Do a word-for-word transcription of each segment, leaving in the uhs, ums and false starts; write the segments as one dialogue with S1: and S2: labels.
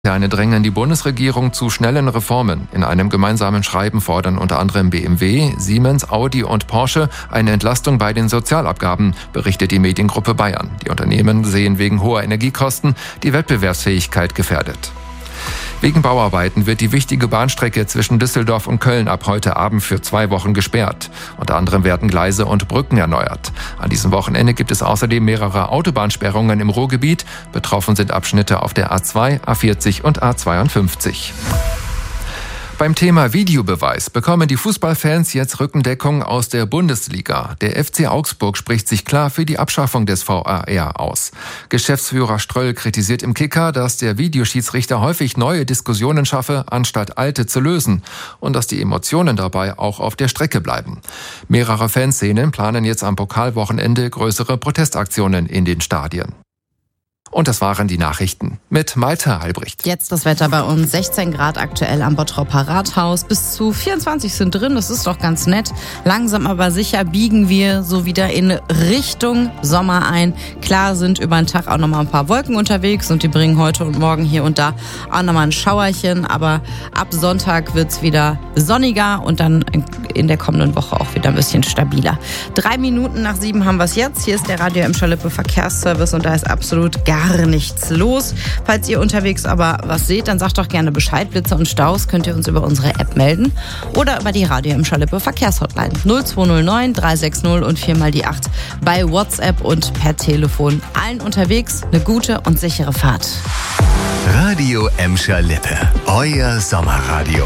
S1: Eine drängen die Bundesregierung zu schnellen Reformen. In einem gemeinsamen Schreiben fordern unter anderem B M W, Siemens, Audi und Porsche eine Entlastung bei den Sozialabgaben, berichtet die Mediengruppe Bayern. Die Unternehmen sehen wegen hoher Energiekosten die Wettbewerbsfähigkeit gefährdet. Wegen Bauarbeiten wird die wichtige Bahnstrecke zwischen Düsseldorf und Köln ab heute Abend für zwei Wochen gesperrt. Unter anderem werden Gleise und Brücken erneuert. An diesem Wochenende gibt es außerdem mehrere Autobahnsperrungen im Ruhrgebiet. Betroffen sind Abschnitte auf der A zwei, A vierzig und A zweiundfünfzig. Beim Thema Videobeweis bekommen die Fußballfans jetzt Rückendeckung aus der Bundesliga. Der F C Augsburg spricht sich klar für die Abschaffung des V A R aus. Geschäftsführer Ströll kritisiert im Kicker, dass der Videoschiedsrichter häufig neue Diskussionen schaffe, anstatt alte zu lösen. Und dass die Emotionen dabei auch auf der Strecke bleiben. Mehrere Fanszenen planen jetzt am Pokalwochenende größere Protestaktionen in den Stadien. Und das waren die Nachrichten mit Malte Albrecht.
S2: Jetzt das Wetter bei uns. sechzehn Grad aktuell am Bottroper Rathaus. Bis zu vierundzwanzig sind drin. Das ist doch ganz nett. Langsam aber sicher biegen wir so wieder in Richtung Sommer ein. Klar sind über den Tag auch nochmal ein paar Wolken unterwegs und die bringen heute und morgen hier und da auch nochmal ein Schauerchen. Aber ab Sonntag wird's wieder sonniger und dann in der kommenden Woche auch wieder ein bisschen stabiler. Drei Minuten nach sieben haben wir es jetzt. Hier ist der Radio Emscher Lippe Verkehrsservice und da ist absolut gar Gar nichts los. Falls ihr unterwegs aber was seht, dann sagt doch gerne Bescheid. Blitze und Staus könnt ihr uns über unsere App melden oder über die Radio Emscher Lippe Verkehrshotline null zwei null neun drei sechs null und viermal die acht bei WhatsApp und per Telefon. Allen unterwegs eine gute und sichere Fahrt.
S3: Radio Emscher Lippe, euer Sommerradio.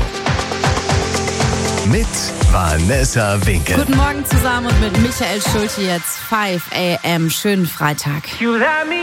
S3: Mit Vanessa Winkel.
S2: Guten Morgen zusammen und mit Michael Schulte jetzt fünf a m. Schönen Freitag.